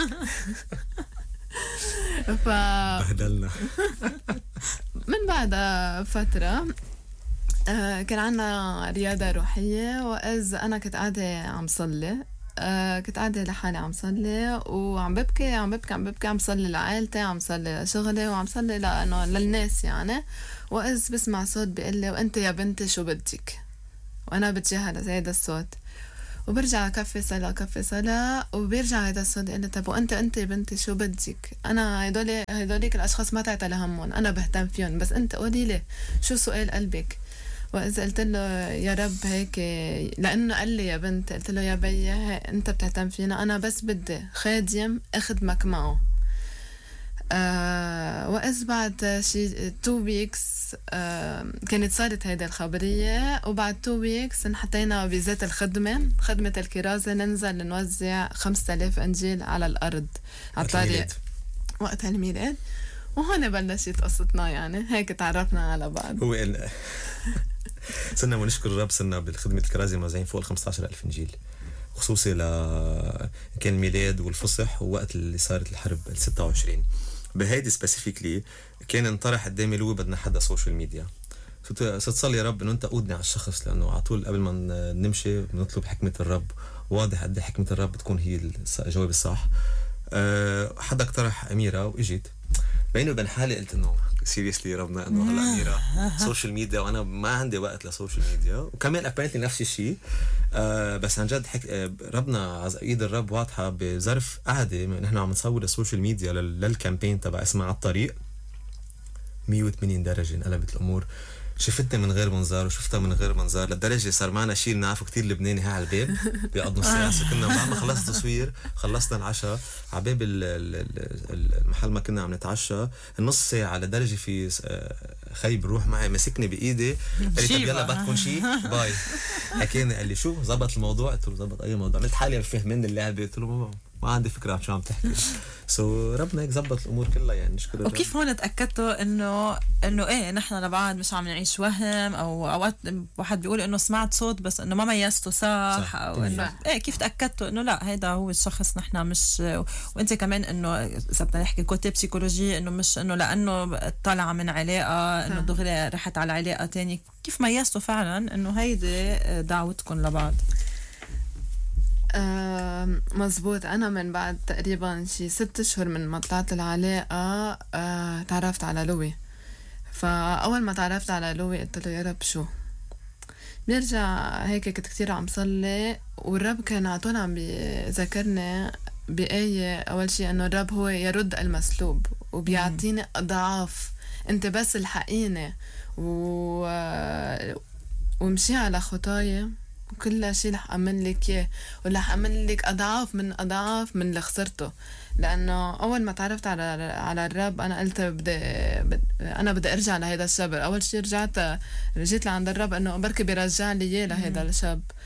ف بهدلنا. من بعد فترة آه كان عنا رياضة روحية، وإذ أنا كنت قاعدة عم صلي. آه كنت قاعدة لحالي عم صلي، وعم ببكي عم ببكي عم ببكي عم صلي لعائلتي، عم صلي لشغلي، وعم صلي لأنه للناس يعني. وإذ بسمع صوت بيقول لي وأنت يا بنتي شو بدك، وأنا بتجاهل هيدا الصوت، وبرجع كفي صلاة كفي صلاة، وبيرجع هيدا الصوت يقول لي طب وأنت أنت يا بنتي شو بدك؟ أنا هيدول هيدوليك الأشخاص ما تعتل همهم، أنا بهتم فيهم، بس أنت قولي لي شو سؤال قلبك. وإذا قلت له يا رب هيك، لأنه قال لي يا بنت، قلت له يا بي أنت بتهتم فينا، أنا بس بدي خادم أخدمك معه. آه وإذ بعد شي تو ويكس آه كانت صارت هيدا الخبرية، وبعد تو ويكس انحطينا بذات الخدمة، خدمة الكرازة، ننزل نوزع خمسة آلاف إنجيل على الأرض على الطريق وقت الميلاد. وهون بلشت قصتنا يعني، هيك تعرفنا على بعض. هو ال... صرنا ونشكر الرب، صرنا بالخدمة الكرازة موزعين فوق خمسة عشر ألف إنجيل، خصوصي ل كان الميلاد والفصح ووقت اللي صارت الحرب الستة وعشرين. بهيدي سبيسيفيكلي كان انطرح قدامي لو بدنا حدا سوشيال ميديا، صرت صلي يا رب انه انت قودني على الشخص، لانه على طول قبل ما نمشي بنطلب حكمة الرب، واضح قد حكمة الرب بتكون هي الجواب الصح. أه حدا اقترح أميرة واجيت، بيني وبين حالي قلت انه سيريسلي ربنا انه هلا أميرة سوشيال ميديا وانا ما عندي وقت لسوشيال ميديا، وكمان ابيرنتلي نفس الشيء. آه بس عن جد حك... آه ربنا عز ايد الرب واضحه بظرف قعده نحن عم نصور السوشيال ميديا لل... للكامبين تبع اسمها على الطريق، مية وثمانين درجه انقلبت الامور. شفتني من غير منظار وشفتها من غير منظار، لدرجه صار معنا شيء بنعرفه كتير لبناني ها على الباب بيقعد نص ساعه. كنا بعد ما خلصت تصوير خلصنا العشاء على باب المحل ما كنا عم نتعشى، النص ساعه لدرجه في خي بروح معي مسكني بايدي قال لي طب يلا بدكم شيء باي. حكيني قال لي شو زبط الموضوع؟ قلت له زبط اي موضوع؟ عملت حالي فهمني اللعبه، قلت له ما ما عندي فكره عن شو عم تحكي. سو so, ربنا هيك زبط الامور كلها يعني. نشكر. وكيف هون تاكدتوا انه انه ايه نحن لبعض مش عم نعيش وهم، او اوقات واحد بيقول انه سمعت صوت بس انه ما ميزته صح, صح. او انه ايه كيف تاكدتوا انه لا هيدا هو الشخص نحن مش. وانت كمان انه اذا بدنا نحكي كوتي بسيكولوجي انه مش انه لانه طالعه من علاقه انه دغري رحت على علاقه تانية، كيف ميزتوا فعلا انه هيدي دعوتكم لبعض؟ آه مزبوط. أنا من بعد تقريبا شي ست أشهر من ما طلعت العلاقة آه تعرفت على لوي. فأول ما تعرفت على لوي قلت له يا رب شو بيرجع هيك، كنت كتير عم صلي والرب كان عطول عم بيذكرني بآية أول شي أنه الرب هو يرد المسلوب وبيعطيني أضعاف، أنت بس الحقيني و... ومشي على خطايا وكل شيء رح أعمل لك إياه، ورح أعمل لك أضعاف من أضعاف من اللي خسرته. لأنه أول ما تعرفت على على الرب أنا قلت بدي, بدي أنا بدي أرجع لهذا الشاب. أول شيء رجعت رجيت لعند الرب إنه بركي بيرجع لي إياه لهذا الشاب،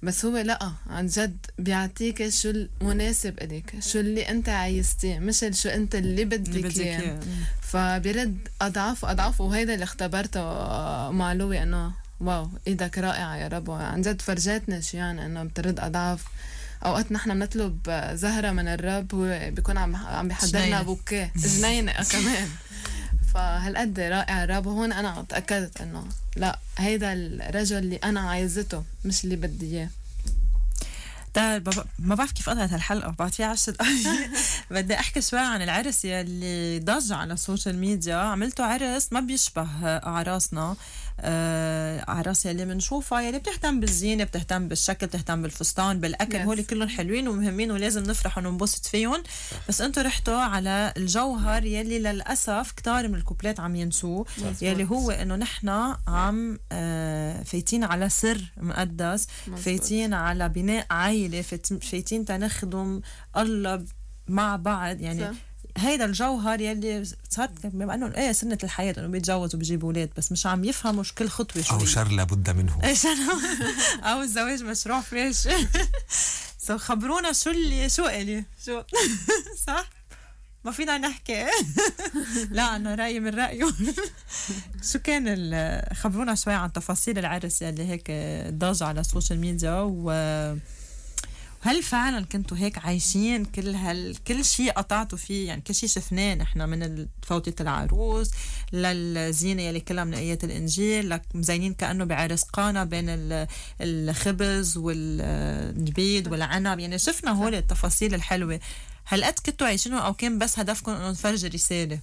بس هو لا عن جد بيعطيك شو المناسب إليك، شو اللي انت عايزتيه، مش شو انت اللي بدك اياه. فبيرد اضعاف واضعاف، وهيدا اللي اختبرته مع لوي، انه واو ايدك رائعه يا رب، عن جد فرجتنا شي يعني انه بترد اضعاف. اوقات نحن بنطلب زهره من الرب، هو بيكون عم عم بيحضرنا بوكيه جنينه كمان. فهالقد رائع الرب. وهون انا تاكدت انه لا، هيدا الرجل اللي انا عايزته مش اللي بدي اياه. طيب ما بعرف كيف قطعت هالحلقه، بعد فيها عشر دقايق. بدي احكي شوي عن العرس يلي ضج على السوشيال ميديا. عملتوا عرس ما بيشبه اعراسنا، اعراس يلي بنشوفها يلي بتهتم بالزينه، بتهتم بالشكل، بتهتم بالفستان، بالاكل. yes. هول كلهم حلوين ومهمين ولازم نفرح وننبسط فيهم. بس انتوا رحتوا على الجوهر يلي للاسف كتار من الكوبلات عم ينسوه، يلي هو انه نحن عم فايتين على سر مقدس، فايتين على بناء عائله، فايتين تنخدم الله مع بعض. يعني صح. هيدا الجوهر يلي صارت بما انه ايه سنه الحياه انه بيتجوزوا وبيجيبوا اولاد، بس مش عم يفهموا كل خطوه شو او شر لابد منه او الزواج مشروع فاشل. سو خبرونا شو اللي شو الي شو صح ما فينا نحكي. لا انا رايي من رايه. شو كان خبرونا شوي عن تفاصيل العرس يلي هيك ضاج على السوشيال ميديا، و هل فعلا كنتوا هيك عايشين كل هال كل شيء قطعتوا فيه؟ يعني كل شيء شفناه نحن، من فوتة العروس للزينة يلي كلها من آيات الإنجيل، لك مزينين كأنه بعرس قانا بين الخبز والنبيد والعنب. يعني شفنا هول التفاصيل الحلوة. هل قد كنتوا عايشينه أو كان بس هدفكم أنه نفرج رسالة؟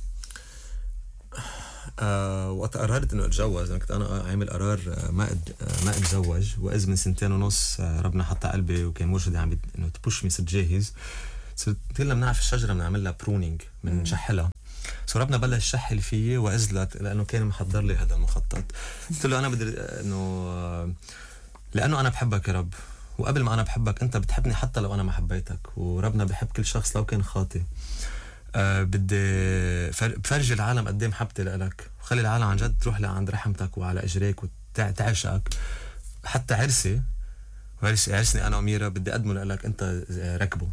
آه وقت قررت انه اتجوز، انا كنت انا عامل قرار ما أد... ما اتزوج، واذ من سنتين ونص ربنا حط قلبي وكان مرشدي عم انه تبوش مي صرت جاهز. صرت لنا بنعرف الشجره بنعمل لها برونينج، بنشحلها. سو ربنا بلش يشحل فيي واذلت لانه كان محضر لي هذا المخطط. قلت له انا بدي انه لانه انا بحبك يا رب، وقبل ما انا بحبك انت بتحبني حتى لو انا ما حبيتك، وربنا بحب كل شخص لو كان خاطئ. أه بدي بفرجي العالم قد ايه محبتي لك، وخلي العالم عن جد تروح لعند رحمتك وعلى اجريك وتعشقك. حتى عرسي عرسي عرسني انا وميرا بدي اقدمه لك انت ركبه.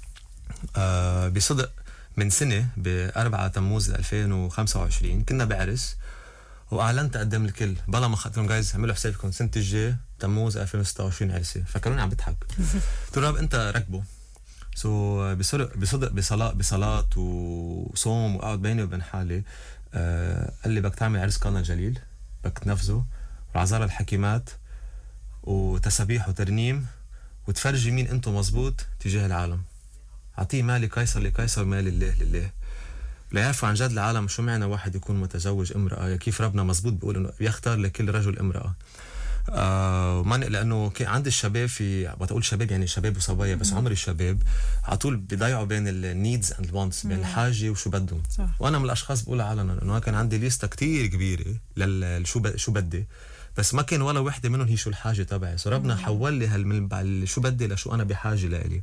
أه بصدق من سنه ب أربعة تموز ألفين وخمسة وعشرين كنا بعرس، واعلنت قدام الكل بلا ما خاطرهم جايز اعملوا حسابكم السنه الجايه تموز ألفين وستة وعشرين عرسي. فكروني عم بضحك. قلت له انت ركبه. سو so, بصدق بصدق بصلاة بصلاة وصوم وقعد بيني وبين حالي. آه قال لي بدك تعمل عرس قانا جليل، بدك تنفذه والعذارى الحكيمات وتسبيح وترنيم، وتفرجي مين انتم مزبوط تجاه العالم. اعطيه مالي قيصر لقيصر، مالي الله لله. لا يعرفوا عن جد العالم شو معنى واحد يكون متزوج امرأة، كيف ربنا مزبوط بيقول انه يختار لكل رجل امرأة. آه ما لانه كان عند الشباب، في بتقول شباب يعني شباب وصبايا، بس عمري الشباب على طول بيضيعوا بين النيدز اند الوانتس، بين الحاجه وشو بدهم. وانا من الاشخاص بقول علنا انه كان عندي ليسته كتير كبيره للشو ب... شو بدي، بس ما كان ولا وحده منهم هي شو الحاجه تبعي. سو ربنا حول لي هال شو بدي لشو انا بحاجه لإلي.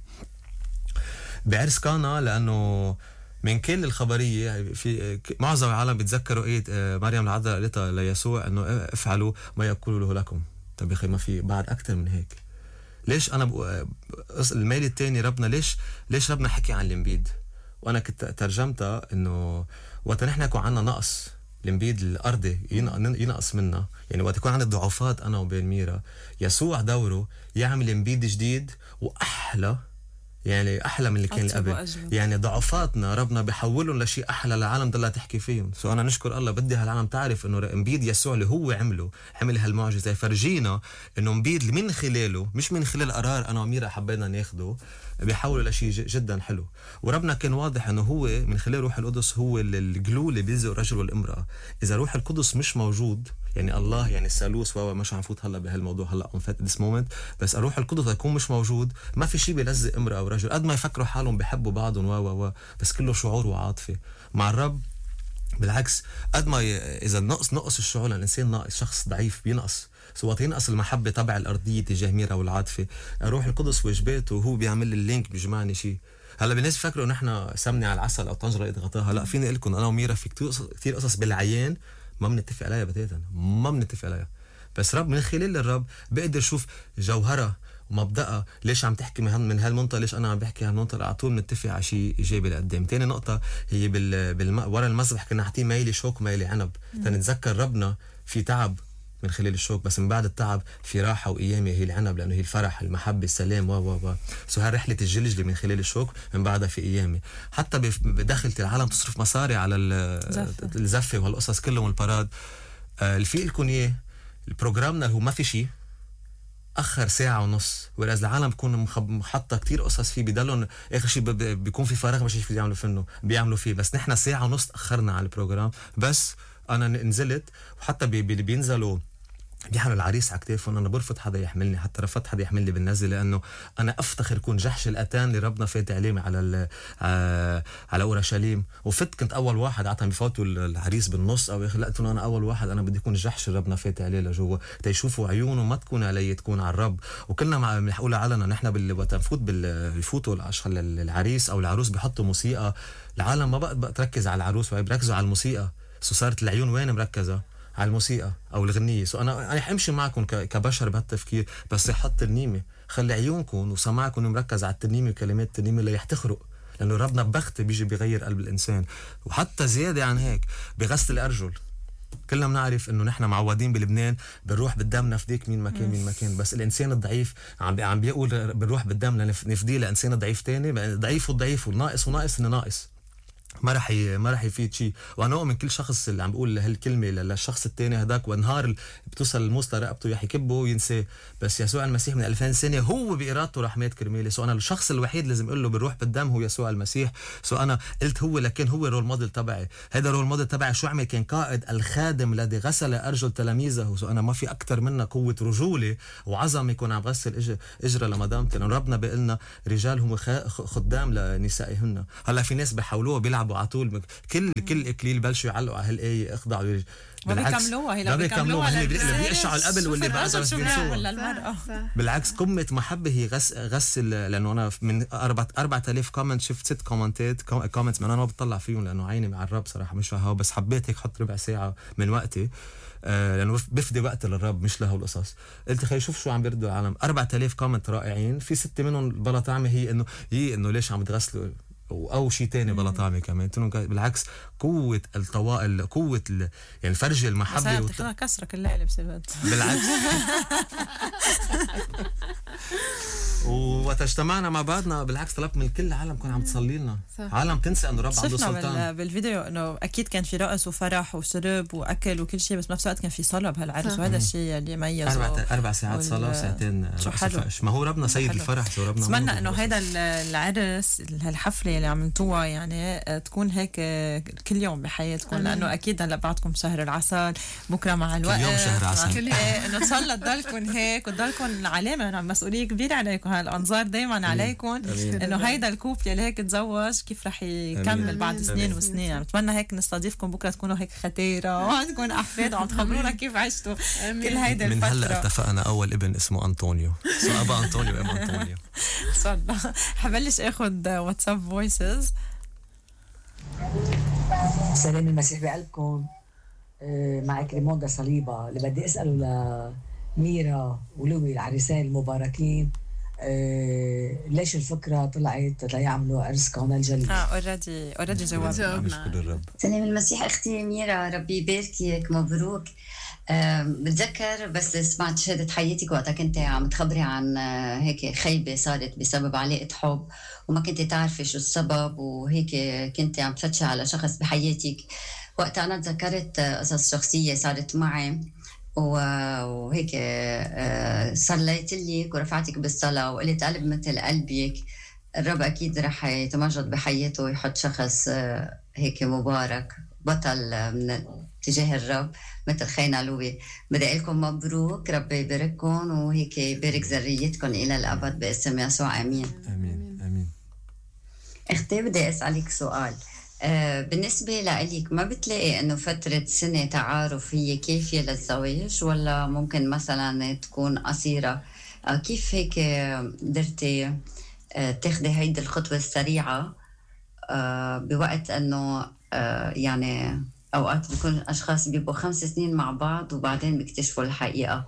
بعرس كانا لانه من كل الخبريه في معظم العالم بيتذكروا ايه مريم العذراء قالتها ليسوع انه افعلوا ما يقول له لكم. طب يا اخي ما في بعد اكثر من هيك. ليش انا بق... الميل الثاني ربنا ليش ليش ربنا حكي عن الانبيد؟ وانا كنت ترجمتها انه وقت نحن يكون عندنا نقص الانبيد الارضي ينقص منا، يعني وقت يكون عندنا ضعفات انا وبين ميرا، يسوع دوره يعمل انبيد جديد واحلى، يعني احلى من اللي كان قبل. يعني ضعفاتنا ربنا بيحولهم لشيء احلى للعالم ضلها تحكي فيهم. سو انا نشكر الله، بدي هالعالم تعرف انه انبيد يسوع اللي هو عمله عمل هالمعجزه، فرجينا انه انبيد من خلاله مش من خلال قرار انا وميرا حبينا ناخده بيحوله لشيء جدا حلو. وربنا كان واضح انه هو من خلال روح القدس هو الجلو اللي بيلزق الرجل والامراه. اذا روح القدس مش موجود، يعني الله يعني الثالوث وهو مش عم فوت هلا بهالموضوع هلا اون فات ذس مومنت، بس الروح القدس يكون مش موجود ما في شيء بيلزق امراه ورجل. قد ما يفكروا حالهم بيحبوا بعضهم و و بس كله شعور وعاطفه. مع الرب بالعكس، قد ما ي... اذا النقص نقص الشعور، الانسان ناقص شخص ضعيف بينقص، سو ينقص المحبه تبع الارضيه تجاه ميرا والعاطفه، الروح القدس وجباته وهو بيعمل لي اللينك بيجمعني شيء. هلا بالناس فكروا نحن سمني على العسل او طنجره اضغطها. لا، فيني لكم انا وميرا في كثير قصص بالعيان ما بنتفق عليها بتاتا، ما بنتفق عليها، بس رب من خلال الرب بقدر اشوف جوهرها ومبدأها. ليش عم تحكي من من هالمنطقه، ليش انا عم بحكي هالمنطقه، على طول نتفق على شيء ايجابي لقدام. تاني نقطه هي بال, بال... ورا المسبح كنا حاطين ميلي شوك ميلي عنب، تنتذكر ربنا في تعب من خلال الشوك، بس من بعد التعب في راحه وقيامه هي العنب، لانه هي الفرح المحبه السلام و و و سو هالرحله الجلجله من خلال الشوك من بعدها في قيامه. حتى بداخله العالم تصرف مصاري على الزفه وهالقصص كلهم الباراد. آه اللي في لكم اياه البروجرامنا اللي هو ما في شيء اخر ساعه ونص، وإذا العالم بكون محطه كتير قصص فيه بيضلهم اخر شيء بيكون في فراغ مش في يعملوا فيه بيعملوا فيه. بس نحن ساعه ونص اخرنا على البروجرام. بس انا نزلت، وحتى بي بي بينزلوا بيحملوا العريس على كتافهم، انا برفض حدا يحملني، حتى رفضت حدا يحملني بالنزله، لانه انا افتخر كون جحش الاتان اللي ربنا فات عليه على آه على اورشليم. وفت كنت اول واحد عطى بفوتوا العريس بالنص، او لقيت انه انا اول واحد، انا بدي اكون جحش ربنا فات عليه لجوا تيشوفوا عيونه ما تكون علي، تكون على الرب. وكلنا بنقولها علنا نحن وقت نفوت بيفوتوا الاشخاص العريس او العروس بيحطوا موسيقى، العالم ما بقى, بقى تركز على العروس، وهي بيركزوا على الموسيقى. سو صارت العيون وين مركزه؟ على الموسيقى او الغنيه. سو انا انا حمشي معكم كبشر بهالتفكير، بس حط النيمه، خلي عيونكم وسماعكم مركز على الترنيمه وكلمات الترنيمه اللي رح تخرق، لانه ربنا ببخت بيجي بيغير قلب الانسان. وحتى زياده عن هيك بغسل الارجل، كلنا بنعرف انه نحن معودين بلبنان بنروح بالدم نفديك مين ما كان مين ما كان، بس الانسان الضعيف عم عم بيقول بنروح بالدم لنفديه لانسان ضعيف تاني. ضعيف وضعيف والناقص وناقص انه ناقص، ما رح ي... ما رح يفيد شيء. وانا اؤمن كل شخص اللي عم بيقول هالكلمه للشخص الثاني هداك، ونهار بتوصل الموس لرقبته رح يكبه وينساه. بس يسوع المسيح من ألفين سنه هو بارادته رح مات كرمالي. سو انا الشخص الوحيد لازم اقول له بنروح بالدم هو يسوع المسيح. سو انا قلت هو، لكن هو رول موديل تبعي. هذا رول موديل تبعي شو عمل؟ كان قائد الخادم الذي غسل ارجل تلاميذه. سو انا ما في اكثر منها قوه رجوله وعظمه يكون عم غسل اجر اجره لمدامتي، لانه ربنا بيقلنا رجال هم خدام لنسائهن. هلا في ناس بيحاولوها بيلعبوا على طول، كل كل اكليل بلشوا يعلقوا على هالايه اخضعوا، ما بيكملوها. هي لا بيكملوها، اللي بيقشعوا القبل واللي بعدها بس بينسوها. للمرأة بالعكس قمة محبة هي غس غسل، لأنه أنا من أربعة أربعة آلاف كومنت شفت ست كومنتات كومنتس، أنا ما بطلع فيهم لأنه عيني مع الرب صراحة مش هوا، بس حبيت هيك حط ربع ساعة من وقتي آه لأنه بفدي وقت للرب مش له القصص. قلت خلي شوف شو عم بيردوا العالم. أربعة آلاف كومنت رائعين، في ستة منهم بلا طعمة، هي إنه هي إنه ليش عم تغسلوا او شيء تاني بلا طعمه كمان. بالعكس قوه الطوائل، قوه ال... يعني فرج المحبه وت... كسره كلها بسبب بالعكس. وتجتمعنا مع بعضنا بالعكس طلبت من كل العالم كون عم تصلي لنا. عالم تنسى انه رب عنده سلطان. بال... بالفيديو انه اكيد كان في رقص وفرح وشرب واكل وكل شيء، بس بنفس الوقت كان في صلاه بهالعرس، وهذا الشيء اللي ميزه. اربع اربع ساعات وال... صلاه وساعتين رقص. ما هو ربنا سيد الفرح. سو ربنا اتمنى انه هذا العرس هالحفله اللي عملتوها يعني تكون هيك كل يوم بحياتكم، لانه اكيد هلا بعدكم شهر العسل، بكره مع الوقت كل يوم شهر عسل، انه ان شاء الله تضلكم هيك وتضلكم علامه، مسؤوليه كبيره عليكم، هالانظار دائما عليكم، انه هيدا الكوبل اللي هيك تزوج كيف رح يكمل بعد سنين وسنين. يعني بتمنى هيك نستضيفكم بكره تكونوا هيك ختيره وعندكم احفاد وعم تخبرونا كيف عشتوا كل هيدا الفتره. من هلا اتفقنا اول ابن اسمه انطونيو، سو ابا انطونيو وام انطونيو. ان شاء الله. حبلش اخذ واتساب فويسز. سلام المسيح بقلبكم. معك ريموندا صليبة. اللي بدي اساله لميرا ولوي العريسين المباركين، أه ليش الفكره طلعت ليعملوا عرس كون الجليل؟ اه اوريدي اوريدي جاوبنا. سلام المسيح اختي ميرا، ربي يباركك، مبروك. أه بتذكر بس سمعت شهاده حياتك وقتها كنت عم تخبري عن هيك خيبه صارت بسبب علاقه حب وما كنت تعرفي شو السبب، وهيك كنت عم تفتشي على شخص بحياتك. وقتها انا تذكرت قصص شخصيه صارت معي، وهيك صليت لك ورفعتك بالصلاة وقلت قلب مثل قلبك الرب أكيد رح يتمجد بحياته ويحط شخص هيك مبارك بطل من تجاه الرب مثل خينا لوي. بدي أقول لكم مبروك، رب يبارككم وهيك يبارك ذريتكم إلى الأبد باسم يسوع. آمين آمين آمين. أختي بدي أسألك سؤال. آه بالنسبة لإليك ما بتلاقي إنه فترة سنة تعارف هي كافية للزواج، ولا ممكن مثلا تكون قصيرة؟ آه كيف هيك قدرتي آه تاخدي هيدي الخطوة السريعة آه بوقت إنه آه يعني أوقات بيكون الأشخاص بيبقوا خمس سنين مع بعض وبعدين بيكتشفوا الحقيقة.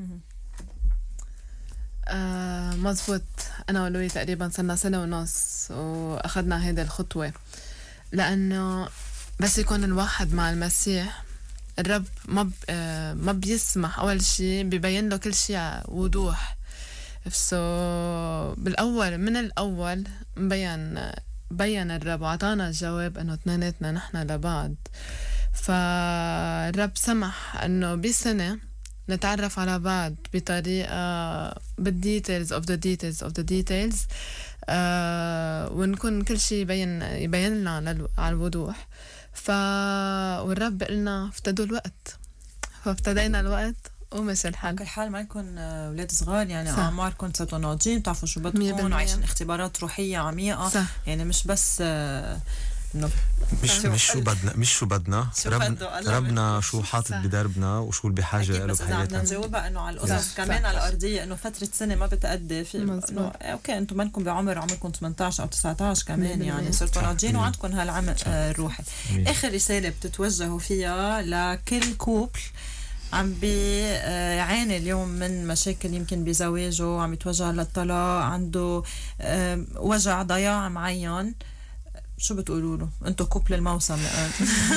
آه مزبوط. أنا ولوي تقريبا صرنا سنة ونص وأخذنا هيدا الخطوة، لأنه بس يكون الواحد مع المسيح الرب ما ب... آه ما بيسمح. أول شيء بيبين له كل شيء وضوح. so بالأول من الأول مبين بين الرب وعطانا الجواب أنه اثنيناتنا نحن لبعض. فالرب سمح أنه بسنة نتعرف على بعض بطريقة بالديتيلز of the details of the details آه ونكون كل شيء يبين يبين لنا على الوضوح. ف والرب قلنا افتدوا الوقت، فابتدينا الوقت ومشي الحال. كل حال ما يكون أولاد صغار يعني أعماركم صرتوا ناضجين بتعرفوا شو بدكم مية بالمية. وعايشين اختبارات روحية عميقة صح. يعني مش بس آه، إنه مش مش شو بدنا مش شو بدنا شو رب بده الله ربنا بده. شو حاطط صح. بدربنا وشو اللي بحاجة أكيد، له بس إذا بدنا بحياتنا. نجاوبها إنه على القصص صح. كمان صح. على الأرضية إنه فترة سنة ما بتأدي في مزبوط. إنه أوكي أنتم مالكم بعمر عمركم ثمانية عشر أو تسعة عشر كمان مية يعني بالمية. صرتوا صح. ناضجين مية. وعندكم هالعمق آه، الروحي. مية. آخر رسالة بتتوجهوا فيها لكل كوبل عم بيعاني اليوم من مشاكل يمكن بزواجه، عم يتوجه للطلاق، عنده آه، وجع ضياع معين، شو بتقولوا له؟ انتو كوبل الموسم الآن.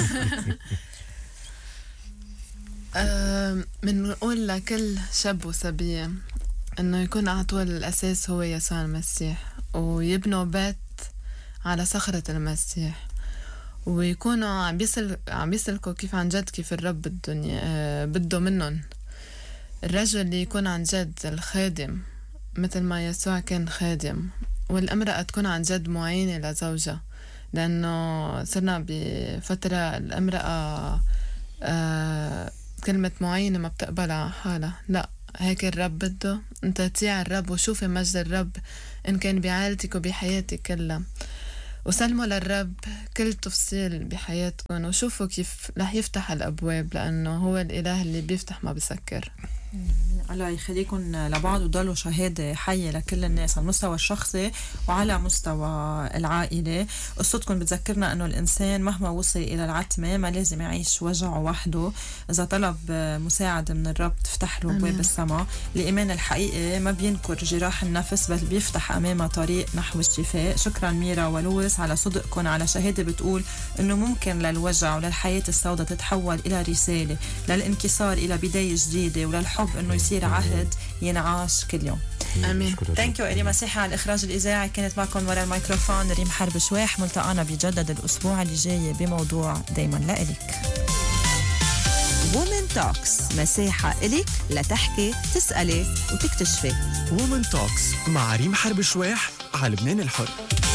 آه بنقول لكل شاب وصبية انه يكون على طول الاساس هو يسوع المسيح، ويبنوا بيت على صخرة المسيح، ويكونوا عم بيسل عم بيسلكوا كيف عن جد كيف الرب الدنيا آه بده منهم. الرجل اللي يكون عن جد الخادم مثل ما يسوع كان خادم، والامرأة تكون عن جد معينة لزوجها، لأنه صرنا بفترة الامرأة آه كلمة معينة ما بتقبلها حالها. لا، هيك الرب بده انت تطيع الرب وشوفي مجد الرب إن كان بعائلتك وبحياتك كلها، وسلموا للرب كل تفصيل بحياتكم، وشوفوا كيف رح يفتح الأبواب، لأنه هو الإله اللي بيفتح ما بيسكر. الله يخليكم لبعض وضلوا شهادة حية لكل الناس على المستوى الشخصي وعلى مستوى العائلة. قصتكم بتذكرنا أنه الإنسان مهما وصل إلى العتمة ما لازم يعيش وجعه وحده. إذا طلب مساعدة من الرب تفتح له أبواب السماء. الإيمان الحقيقي ما بينكر جراح النفس بل بيفتح أمامه طريق نحو الشفاء. شكرا ميرا ولويس على صدقكم، على شهادة بتقول أنه ممكن للوجع وللحياة السوداء تتحول إلى رسالة، للانكسار إلى بداية جديدة، وللحب أنه يصير عهد ينعاش كل يوم. آمين. ثانك يو إلي مسيحي على الإخراج الإذاعي. كانت معكم ورا الميكروفون ريم حرب شواح. ملتقانا بيجدد الأسبوع اللي جاي بموضوع دايما لإلك. وومن توكس، مساحة إلك لتحكي تسألي وتكتشفي. وومن توكس مع ريم حرب شواح على لبنان الحر.